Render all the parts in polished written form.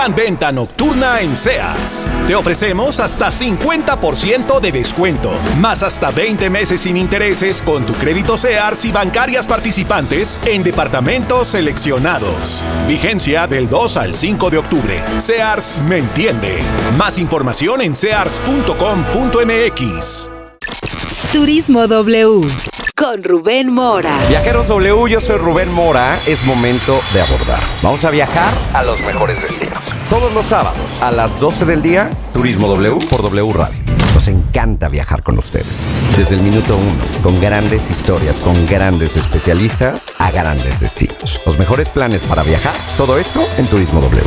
gran venta nocturna en Sears. Te ofrecemos hasta 50% de descuento, más hasta 20 meses sin intereses con tu crédito Sears y bancarias participantes en departamentos seleccionados. Vigencia del 2 al 5 de octubre. Sears me entiende. Más información en sears.com.mx. Turismo W con Rubén Mora. Viajeros W, yo soy Rubén Mora. Es momento de abordar. Vamos a viajar a los mejores destinos. Todos los sábados a las 12 del día, Turismo W por W Radio. Nos encanta viajar con ustedes. Desde el minuto 1, con grandes historias, con grandes especialistas a grandes destinos. Los mejores planes para viajar, todo esto en Turismo W.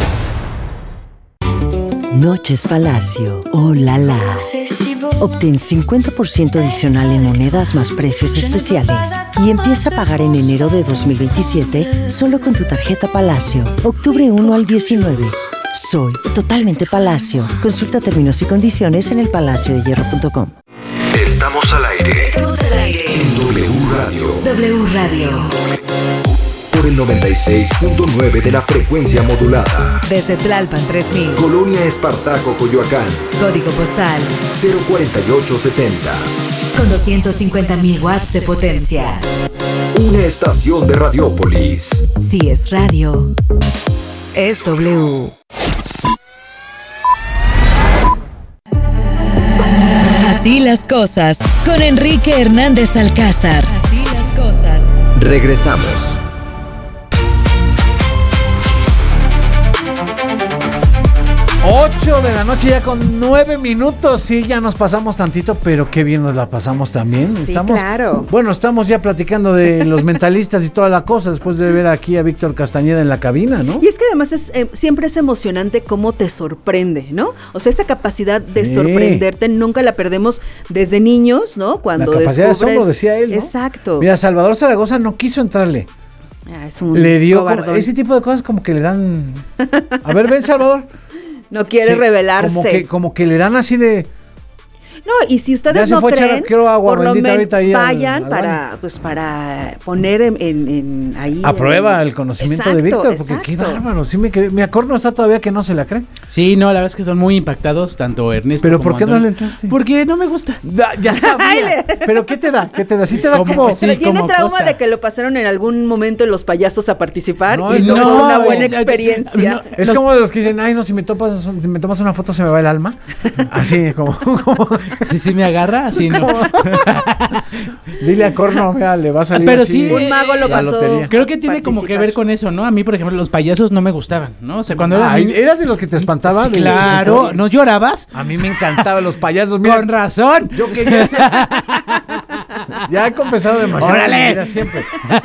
Noches Palacio. ¡Oh, la la! Obtén 50% adicional en monedas más precios especiales y empieza a pagar en enero de 2027 solo con tu tarjeta Palacio. Octubre 1 al 19. Soy totalmente Palacio. Consulta términos y condiciones en elpalaciodehierro.com. Estamos al aire. Estamos al aire. En W Radio. W Radio. Por el 96.9 de la frecuencia modulada. Desde Tlalpan 3000. Colonia Espartaco, Coyoacán. Código postal 04870. con 250,000 watts de potencia. Una estación de Radiópolis. Si es radio, es W. Así las cosas con Enrique Hernández Alcázar. Así las cosas. Regresamos. 8 de la noche ya con 9 minutos. Sí, ya nos pasamos tantito, pero qué bien nos la pasamos también. Sí, claro. Bueno, estamos ya platicando de los mentalistas y toda la cosa después de ver aquí a Víctor Castañeda en la cabina, ¿no? Y es que además siempre es emocionante cómo te sorprende, ¿no? O sea, esa capacidad de sorprenderte nunca la perdemos desde niños, ¿no? Cuando la capacidad descubres... de asombro, decía él, ¿no? Exacto. Mira, Salvador Zaragoza no quiso entrarle. Es un Le dio cobardón. ese tipo de cosas como que le dan... A ver, ven, Salvador. No quiere revelarse. Como que le dan así de... No, y si ustedes Ya no se fue a creen, echar, quiero agua por lo bendita menos ahorita ahí vayan al para poner en ahí. A prueba el conocimiento de Víctor, porque qué bárbaro. Sí me quedé, mi acorno está todavía que no se la cree. Sí, no, la verdad es que son muy impactados, tanto Ernesto ¿Pero como por qué Antonio. no le entraste? Porque no me gusta. Ya sabía. ¿Pero qué te da? ¿Qué te da? Sí te da como... Sí, Pero tiene como trauma cosa. de que lo pasaron en algún momento en los payasos a participar No, y no es no, una buena no, experiencia. no. Es como de los que dicen, ay, no, si me tomas una foto se me va el alma. Así, como... Sí, me agarra, así no. Dile a Corno, mira, le va a salir Pero así sí, Un mago lo la pasó. lotería. Creo que tiene como que ver con eso, ¿no? A mí, por ejemplo, los payasos no me gustaban, ¿no? O sea, cuando era Ay, niño- ¿eras de los que te espantaban? Sí, de claro, chiquito? ¿no llorabas? A mí me encantaban los payasos. Mira, Con razón. yo quería ser... Ya he confesado demasiado. ¡Órale! en mi vida siempre.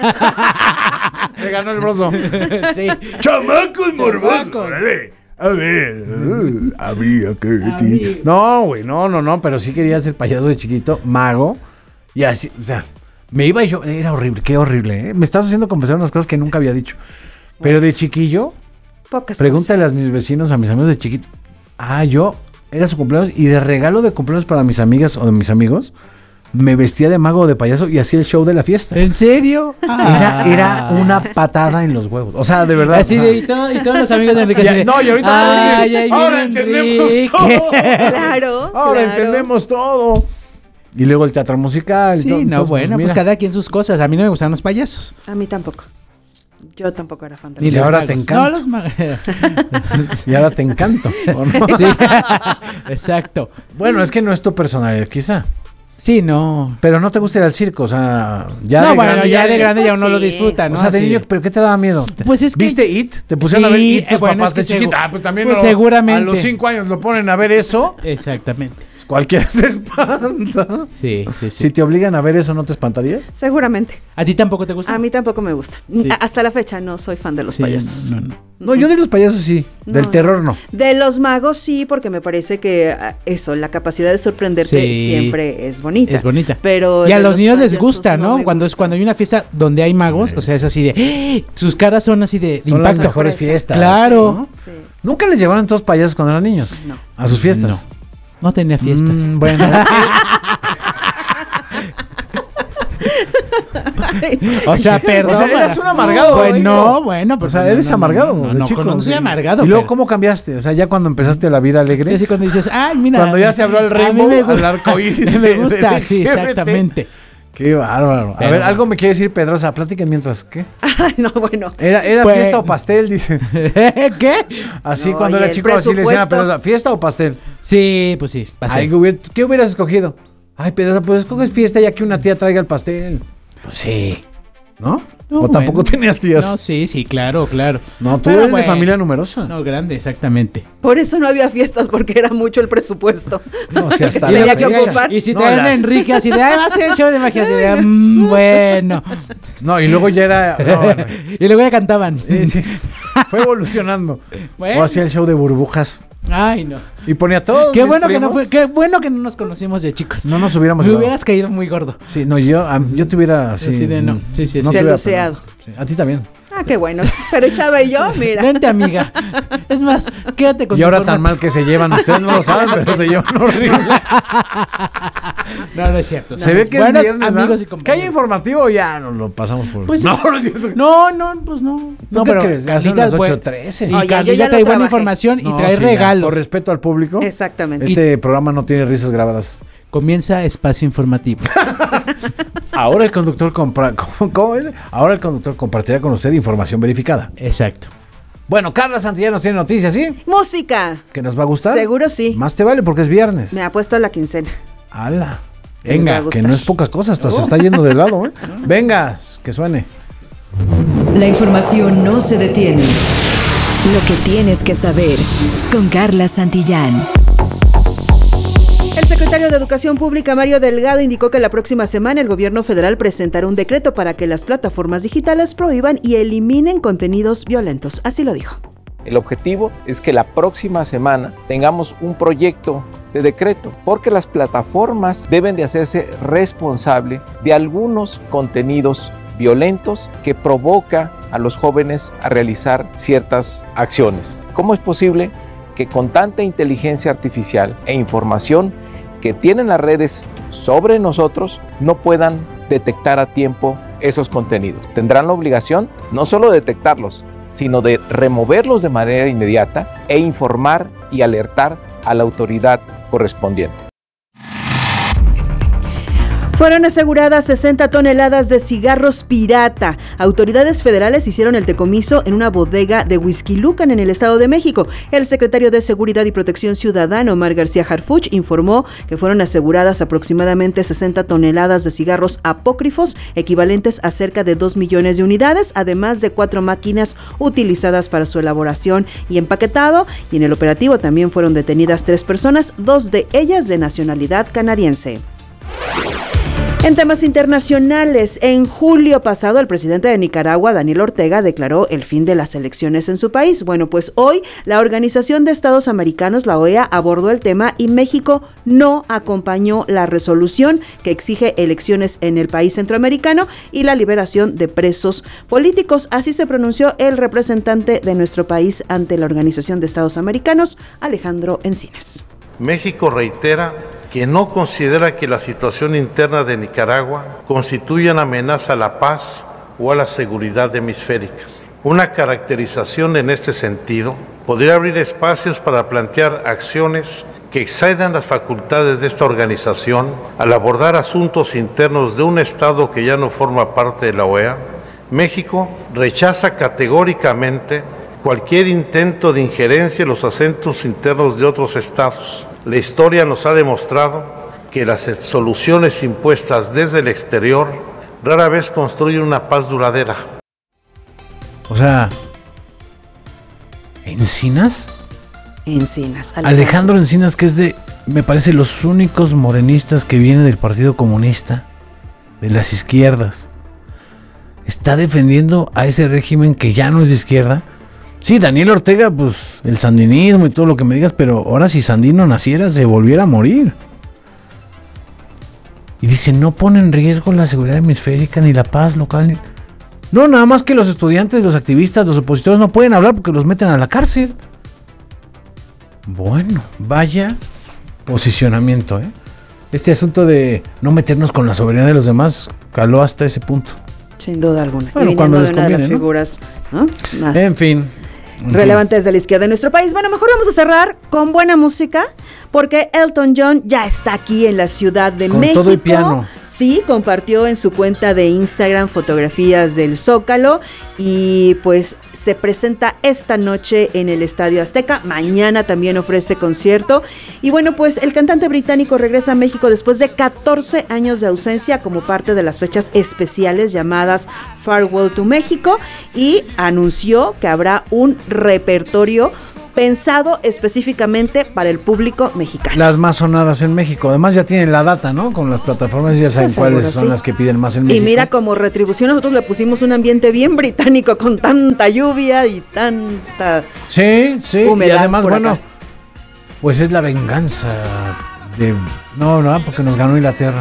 Me ganó el broso. Sí. ¡Chamacos morbosos! ¡Órale! A ver, habría que... No, güey, no, pero sí quería ser payaso de chiquito, mago, y así, o sea, me iba y yo, era horrible, qué horrible, ¿eh? Me estás haciendo confesar unas cosas que nunca había dicho, pero de chiquillo, Pocas pregúntale cosas. a mis vecinos, a mis amigos de chiquito, yo, era su cumpleaños, y de regalo de cumpleaños para mis amigas o de mis amigos, me vestía de mago o de payaso y hacía el show de la fiesta. ¿En serio? Era una patada en los huevos, o sea, de verdad. Así o sea, de, y todos los amigos de Enrique. Ya, así de, no, y ahorita ay, ay, ahora mira, entendemos Enrique. todo. Claro. Ahora claro. entendemos todo. Y luego el teatro musical. y Sí, todo. no, Entonces, bueno, pues mira. cada quien sus cosas. A mí no me gustan los payasos. A mí tampoco. Yo tampoco era fan de Ni Y los ahora magos. te encanta. No, los magos. Y ahora te encanto. ¿o no? Sí, exacto. Bueno, es que no es tu personalidad, quizá. Sí, no. Pero no te gusta ir al circo, o sea, ya No, de bueno, grande ya de sí, grande ya pues uno lo sí. disfruta, ¿no? O sea, de Así. niño, ¿pero qué te daba miedo? Pues es que- ¿Viste It? ¿Te pusieron a ver Sí, It tus bueno, papás es de que chiquito? Pues también pues no, seguramente. a los 5 años lo ponen a ver eso, Exactamente. pues cualquiera se espanta. Sí. Si te obligan a ver eso, ¿no te espantarías? Seguramente. ¿A ti tampoco te gusta? A mí tampoco me gusta. Sí. Hasta la fecha no soy fan de los Sí, payasos. No. No, yo de los payasos sí, del No. terror no. De los magos sí, porque me parece que eso, la capacidad de sorprenderte Sí. siempre es bonita. Es bonita. Pero y a de los niños les payasos gusta, ¿no? me Cuando gusta. cuando hay una fiesta donde hay magos, o sea, es así de sus caras son así de Son las impacto. mejores Sorpresa. fiestas. Claro. ¿no? Sí. ¿Nunca les llevaron todos payasos cuando eran niños? No. A sus fiestas. No tenía fiestas. Bueno. O sea, perdón. O sea, eras un amargado. Pues hijo. no, bueno, pues o sea, eres amargado de chico. No soy amargado. Y luego, pero- ¿cómo cambiaste? O sea, ya cuando empezaste la vida alegre. Sí, así cuando dices, ay, mira. Cuando ya se habló el a mí rainbow, me gusta- al arcoíris Me de gusta, sí, LGBT. exactamente. Qué bárbaro. A Pero- ver, algo me quiere decir Pedrosa. Platiquen mientras. ¿Qué? Ay, no, bueno. ¿Era Pues- fiesta o pastel? Dice. ¿Qué? Así No, cuando y era el chico, así le decían a presupuesto. Pedrosa. ¿Fiesta o pastel? Sí, pues sí. pastel. Ay, ¿qué hubieras escogido? Ay, Pedrosa, pues escoges fiesta ya que una tía traiga el pastel. Pues sí. ¿No? No, ¿O tampoco bueno. tenías tías? No, sí, claro. No, tú Pero eres de bueno. familia numerosa. No, grande, exactamente. Por eso no había fiestas, porque era mucho el presupuesto. No, sí, hasta Tenía la que fecha. ocupar. Y si No, te ven a las- Enrique así de, ay, vas a hacer el show de magia, así de, bueno. No, y luego ya era... no, bueno. Y luego ya cantaban. Sí. Fue evolucionando. Bueno. O hacía el show de burbujas. Ay, no. Y ponía todos Qué mis bueno que no primos. qué bueno que no nos conocimos de chicos. No nos hubiéramos Me llevado. hubieras caído muy gordo. Sí, no, yo te hubiera así... Así de no. Sí, sí, sí. te hubiera Peluceado. pegado. Sí, a ti también. Ah, qué bueno. Pero Chava y yo, mira. Vente, amiga. Es más, quédate con Y tu ahora tan formato. mal que se llevan, ustedes no lo saben, pero se llevan horrible. No, no es cierto. Se ve que buenos es viernes, amigos ¿verdad? y ¿Que hay compañeros. informativo? Ya nos lo pasamos por... Pues no, sí. no es cierto. No, pues no. ¿Tú qué crees? Ya son las 8:13. Y Oye, yo Carlita ya lo trae buena trabajé. información y No, trae sí, ya, regalos. por respeto al público. Exactamente. Este programa no tiene risas grabadas. Comienza espacio informativo. Ahora el conductor ¿Cómo es? Ahora el conductor compartirá con usted información verificada. Exacto. Bueno, Carla Santillán nos tiene noticias, ¿sí? Música. ¿Que nos va a gustar? Seguro sí. Más te vale porque es viernes. Me ha puesto la quincena. ¡Hala! Les va a Venga, gustar. que no es poca cosa, hasta se está yendo de lado, ¿eh? Venga, que suene. La información no se detiene. Lo que tienes que saber con Carla Santillán. El secretario de Educación Pública, Mario Delgado, indicó que la próxima semana el gobierno federal presentará un decreto para que las plataformas digitales prohíban y eliminen contenidos violentos. Así lo dijo. El objetivo es que la próxima semana tengamos un proyecto de decreto, porque las plataformas deben de hacerse responsable de algunos contenidos violentos que provoca a los jóvenes a realizar ciertas acciones. ¿Cómo es posible que con tanta inteligencia artificial e información que tienen las redes sobre nosotros no puedan detectar a tiempo esos contenidos? Tendrán la obligación no solo de detectarlos, sino de removerlos de manera inmediata e informar y alertar a la autoridad correspondiente. Fueron aseguradas 60 toneladas de cigarros pirata. Autoridades federales hicieron el decomiso en una bodega de Huixquilucan en el Estado de México. El secretario de Seguridad y Protección Ciudadana, Omar García Harfuch, informó que fueron aseguradas aproximadamente 60 toneladas de cigarros apócrifos, equivalentes a cerca de 2 millones de unidades, además de 4 máquinas utilizadas para su elaboración y empaquetado. Y en el operativo también fueron detenidas 3 personas, 2 de ellas de nacionalidad canadiense. En temas internacionales, en julio pasado el presidente de Nicaragua, Daniel Ortega, declaró el fin de las elecciones en su país. Bueno, pues hoy la Organización de Estados Americanos, la OEA, abordó el tema y México no acompañó la resolución que exige elecciones en el país centroamericano y la liberación de presos políticos. Así se pronunció el representante de nuestro país ante la Organización de Estados Americanos, Alejandro Encinas. México reitera que no considera que la situación interna de Nicaragua constituya una amenaza a la paz o a la seguridad hemisféricas. Una caracterización en este sentido podría abrir espacios para plantear acciones que excedan las facultades de esta organización al abordar asuntos internos de un Estado que ya no forma parte de la OEA. México rechaza categóricamente cualquier intento de injerencia en los asuntos internos de otros estados. La historia nos ha demostrado que las soluciones impuestas desde el exterior rara vez construyen una paz duradera. O sea, ¿Encinas? Encinas. Alejandro Encinas, que es de, me parece, los únicos morenistas que vienen del Partido Comunista, de las izquierdas. Está defendiendo a ese régimen que ya no es de izquierda. Sí, Daniel Ortega, pues el sandinismo y todo lo que me digas, pero ahora si Sandino naciera se volviera a morir. Y dice, no pone en riesgo la seguridad hemisférica ni la paz local. No, nada más que los estudiantes, los activistas, los opositores no pueden hablar porque los meten a la cárcel. Bueno, vaya posicionamiento, ¿eh? Este asunto de no meternos con la soberanía de los demás, caló hasta ese punto. Sin duda alguna. Bueno, y cuando les de una de las conviene, ¿no? figuras, ¿no? Más En fin. relevantes de la izquierda de nuestro país. Bueno, mejor vamos a cerrar con buena música, porque Elton John ya está aquí en la Ciudad de Con México. todo y piano. Sí, compartió en su cuenta de Instagram fotografías del Zócalo y pues se presenta esta noche en el Estadio Azteca. Mañana también ofrece concierto. Y bueno, pues el cantante británico regresa a México después de 14 años de ausencia como parte de las fechas especiales llamadas Farewell to México, y anunció que habrá un repertorio pensado específicamente para el público mexicano. Las más sonadas en México. Además ya tienen la data, ¿no? Con las plataformas ya saben Pues cuáles seguro, son sí. las que piden más en México. Y mira, como retribución nosotros le pusimos un ambiente bien británico con tanta lluvia y tanta Sí, humedad y además, por bueno, acá. pues es la venganza de... No, porque nos ganó Inglaterra.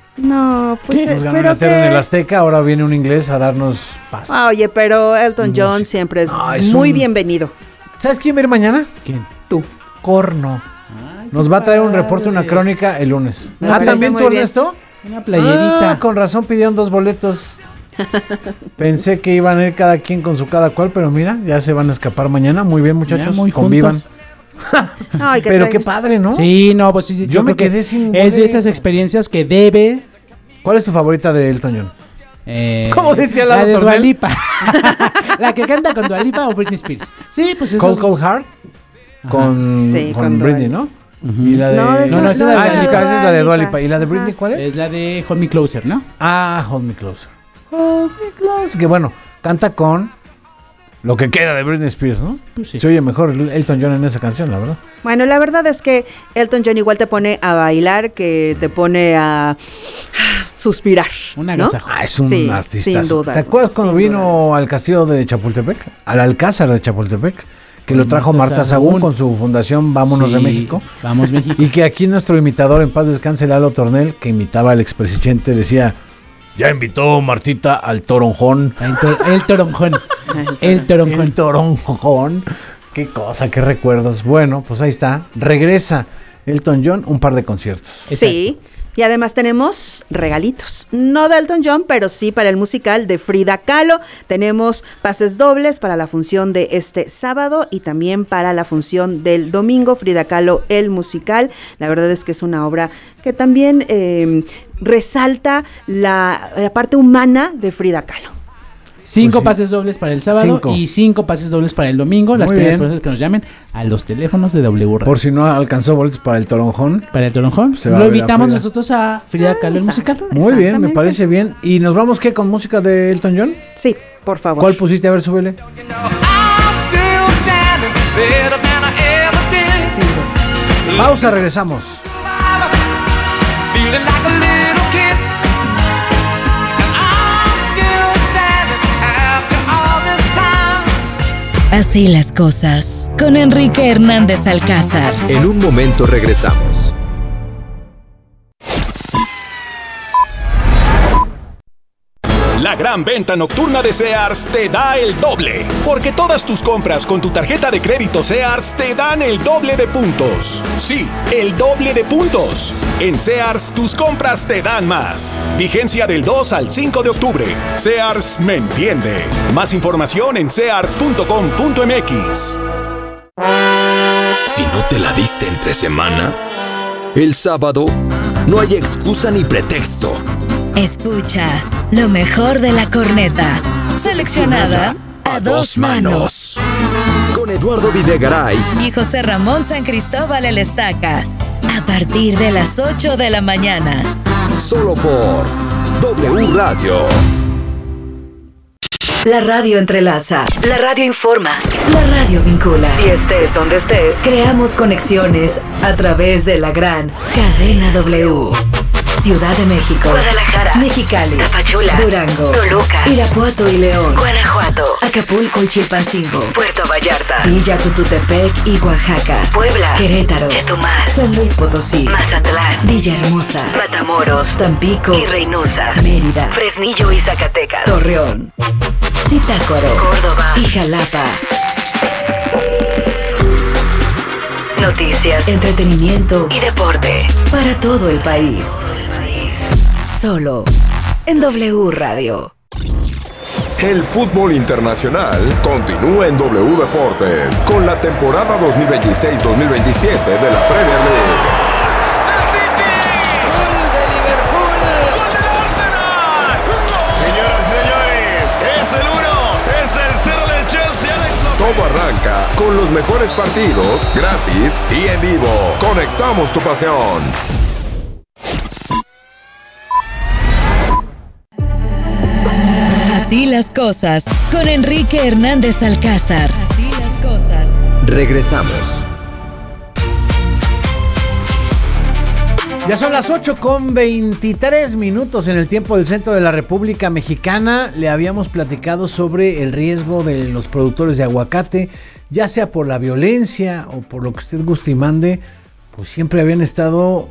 No, pues Nos ganó pero Inglaterra en que... el Azteca, ahora viene un inglés a darnos paz. Oye, pero Elton John siempre es es muy un- bienvenido. ¿Sabes quién va a ir mañana? ¿Quién? Tú. Corno. Nos va a traer un reporte, una crónica el lunes. Me parece ¿también muy tú, bien. Ernesto? Una playerita. Con razón pidieron 2 boletos. Pensé que iban a ir cada quien con su cada cual, pero mira, ya se van a escapar mañana. Muy bien, muchachos, muy convivan. juntos. Ay, Pero trae- qué padre, ¿no? Sí, no, pues sí, Yo me creo que quedé sin es de boleto. esas experiencias que debe. ¿Cuál es tu favorita de Elton John? ¿Cómo decía la Lalo de Tornel? Dua Lipa. La que canta con Dua Lipa o Britney Spears. Sí, pues eso. Cold Heart con, Sí, con con Dua Britney, Lipa. ¿no? Y la de... No, esa- No, esa es la de esa Dua es la de Dua Lipa. Lipa. ¿Y la de Britney Ajá. cuál es? Es la de Hold Me Closer, ¿no? Hold Me Closer. Hold Me Closer. Que bueno, canta con lo que queda de Britney Spears, ¿no? Pues sí. Se oye mejor Elton John en esa canción, la verdad. Bueno, la verdad es que Elton John igual te pone a bailar, que te pone a suspirar. Un ¿no? agasajo. Es un Sí, artista. sin duda, ¿Te acuerdas cuando sin vino al castillo de Chapultepec? Al Alcázar de Chapultepec. Que lo trajo Marta Sagún con su fundación Vámonos de Sí, México. Vamos México. Y que aquí nuestro imitador, en paz descanse, Lalo Tornel, que imitaba al expresidente, decía: ya invitó Martita al toronjón. El toronjón. El toronjón. El toronjón. Qué cosa, qué recuerdos. Bueno, pues ahí está. Regresa Elton John, un par de conciertos. Sí, y además tenemos regalitos. No de Elton John, pero sí para el musical de Frida Kahlo. Tenemos pases dobles para la función de este sábado y también para la función del domingo. Frida Kahlo, el musical. La verdad es que es una obra que también resalta la parte humana de Frida Kahlo. 5 Pues sí. pases dobles para el sábado 5. y 5 pases dobles para el domingo. Las Muy primeras bien. personas que nos llamen a los teléfonos de W Radio. Por si no alcanzó boletos para el toronjón. Para el toronjón. Se va a Lo ver a invitamos Frida. nosotros a Frida Kahlo, el musical. Muy bien, me Exactamente. parece bien. ¿Y nos vamos qué? ¿Con música de Elton John? Sí, por favor. ¿Cuál pusiste? A ver, súbele. Sin duda. Pausa, regresamos. Así las cosas. Con Enrique Hernández Alcázar. En un momento regresamos. La gran venta nocturna de Sears te da el doble, porque todas tus compras con tu tarjeta de crédito Sears te dan el doble de puntos. Sí, el doble de puntos. En Sears tus compras te dan más. Vigencia del 2 al 5 de octubre. Sears me entiende. Más información en sears.com.mx. Si no te la diste entre semana, el sábado no hay excusa ni pretexto. Escucha lo mejor de la corneta. Seleccionada a dos manos. Con Eduardo Videgaray Y José Ramón San Cristóbal el Estaca. A partir de las 8 de la mañana. solo por W Radio. La radio entrelaza. La radio informa. La radio vincula. Y estés donde estés, creamos conexiones a través de la gran cadena W. Ciudad de México, Guadalajara, Mexicali, Tapachula, Durango, Toluca, Irapuato y León, Guanajuato, Acapulco y Chilpancingo, Puerto Vallarta, Villa Tututepec y Oaxaca, Puebla, Querétaro, Chetumal, San Luis Potosí, Mazatlán, Villahermosa, Matamoros, Tampico y Reynosa, Mérida, Fresnillo y Zacatecas, Torreón, Zitácuaro, Córdoba y Jalapa. Noticias, entretenimiento y deporte para todo el país. Solo en W Radio. El fútbol internacional continúa en W Deportes con la temporada 2026-2027 de la Premier League. Todo arranca con los mejores partidos, gratis y en vivo. Conectamos tu pasión. Así las cosas, con Enrique Hernández Alcázar. Así las cosas. Regresamos. Ya son las 8:23 en el tiempo del centro de la República Mexicana. Le habíamos platicado sobre el riesgo de los productores de aguacate, ya sea por la violencia o por lo que usted guste y mande, pues siempre habían estado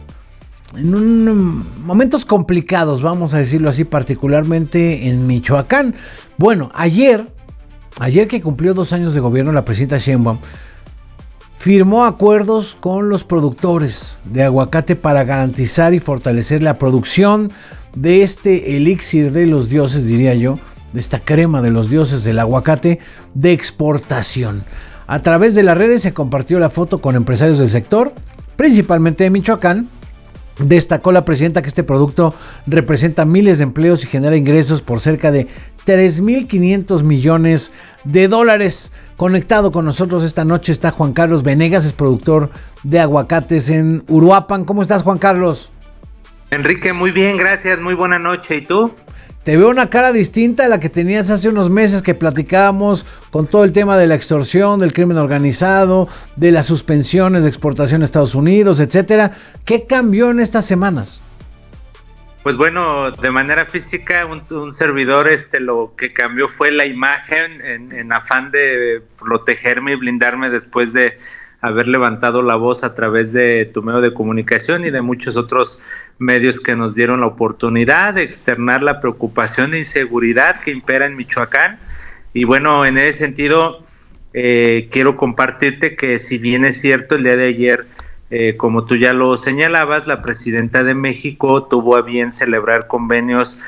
en momentos complicados, vamos a decirlo así, particularmente en Michoacán. Bueno, ayer que cumplió 2 años de gobierno la presidenta Sheinbaum, firmó acuerdos con los productores de aguacate para garantizar y fortalecer la producción de este elixir de los dioses, diría yo, de esta crema de los dioses del aguacate de exportación. A través de las redes se compartió la foto con empresarios del sector, principalmente de Michoacán. Destacó la presidenta que este producto representa miles de empleos y genera ingresos por cerca de 3.500 millones de dólares. Conectado con nosotros esta noche está Juan Carlos Venegas, es productor de aguacates en Uruapan. ¿Cómo estás, Juan Carlos? Enrique, muy bien, gracias, muy buena noche. ¿Y tú? Te veo una cara distinta a la que tenías hace unos meses que platicábamos con todo el tema de la extorsión, del crimen organizado, de las suspensiones de exportación a Estados Unidos, etcétera. ¿Qué cambió en estas semanas? Pues bueno, de manera física, un servidor, lo que cambió fue la imagen en afán de protegerme y blindarme después de haber levantado la voz a través de tu medio de comunicación y de muchos otros medios que nos dieron la oportunidad de externar la preocupación de inseguridad que impera en Michoacán. Y bueno, en ese sentido, quiero compartirte que si bien es cierto, el día de ayer, como tú ya lo señalabas, la presidenta de México tuvo a bien celebrar convenios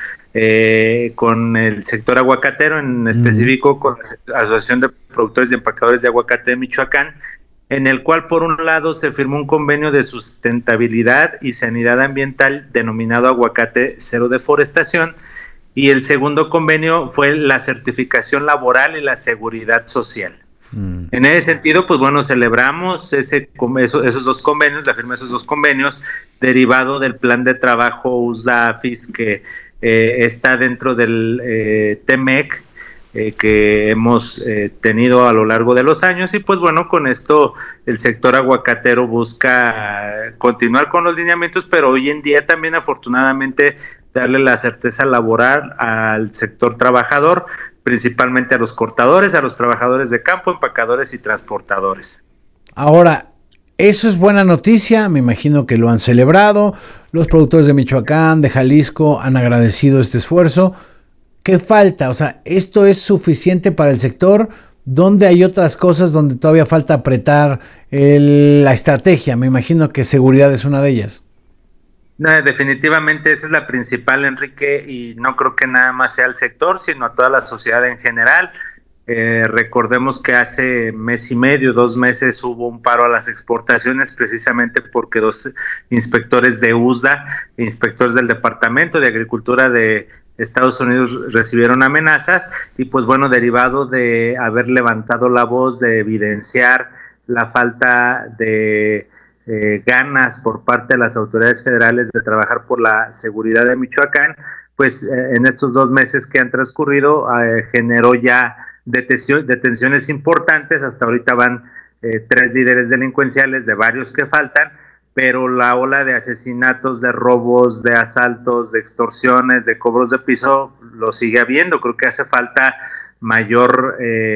con el sector aguacatero, en específico con la Asociación de Productores y Empacadores de Aguacate de Michoacán, en el cual por un lado se firmó un convenio de sustentabilidad y sanidad ambiental denominado Aguacate Cero Deforestación, y el segundo convenio fue la certificación laboral y la seguridad social. En ese sentido, pues bueno, celebramos esos 2 convenios, la firma de esos 2 convenios, derivado del plan de trabajo USDA-AFIS que está dentro del TEMEC, que hemos tenido a lo largo de los años. Y pues bueno, con esto el sector aguacatero busca continuar con los lineamientos, pero hoy en día también afortunadamente darle la certeza laboral al sector trabajador, principalmente a los cortadores, a los trabajadores de campo, empacadores y transportadores. Ahora, eso es buena noticia, me imagino que lo han celebrado, los productores de Michoacán, de Jalisco han agradecido este esfuerzo. ¿Qué falta? O sea, ¿esto es suficiente para el sector? ¿Dónde hay otras cosas donde todavía falta apretar la estrategia? Me imagino que seguridad es una de ellas. No, definitivamente esa es la principal, Enrique, y no creo que nada más sea el sector, sino a toda la sociedad en general. Recordemos que hace mes y medio, 2 meses, hubo un paro a las exportaciones precisamente porque 2 inspectores de USDA, inspectores del Departamento de Agricultura de Estados Unidos, recibieron amenazas, y pues bueno, derivado de haber levantado la voz, de evidenciar la falta de ganas por parte de las autoridades federales de trabajar por la seguridad de Michoacán, pues en estos 2 meses que han transcurrido generó ya detenciones importantes. Hasta ahorita van 3 líderes delincuenciales de varios que faltan, pero la ola de asesinatos, de robos, de asaltos, de extorsiones, de cobros de piso lo sigue habiendo. Creo que hace falta mayor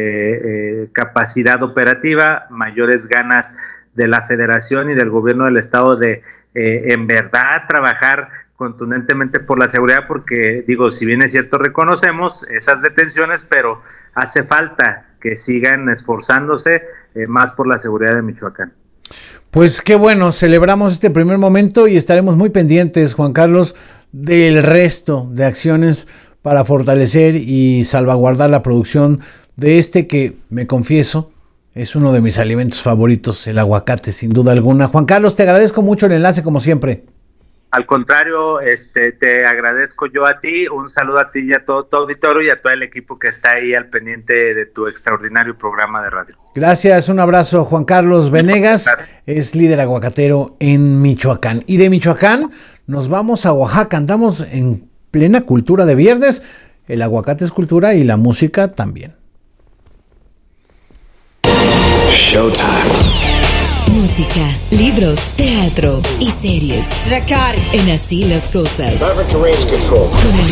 capacidad operativa, mayores ganas de la Federación y del gobierno del estado de en verdad trabajar contundentemente por la seguridad, porque digo, si bien es cierto, reconocemos esas detenciones, pero hace falta que sigan esforzándose más por la seguridad de Michoacán. Pues qué bueno, celebramos este primer momento y estaremos muy pendientes, Juan Carlos, del resto de acciones para fortalecer y salvaguardar la producción de este que, me confieso, es uno de mis alimentos favoritos, el aguacate, sin duda alguna. Juan Carlos, te agradezco mucho el enlace, como siempre. Al contrario, te agradezco yo a ti, un saludo a ti y a todo tu auditorio y a todo el equipo que está ahí al pendiente de tu extraordinario programa de radio. Gracias, un abrazo. Juan Carlos Venegas es líder aguacatero en Michoacán. Y de Michoacán nos vamos a Oaxaca, andamos en plena cultura de viernes. El aguacate es cultura y la música también. Showtime. Música, libros, teatro y series. En Así las Cosas. Con